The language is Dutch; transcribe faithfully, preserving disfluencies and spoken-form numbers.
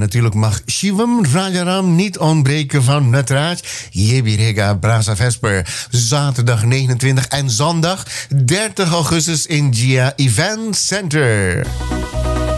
natuurlijk mag Shivam Rajaram niet ontbreken van Natraj Yebirega Brasa Vesper. Zaterdag negenentwintig en zondag dertig augustus in Gia Event Center.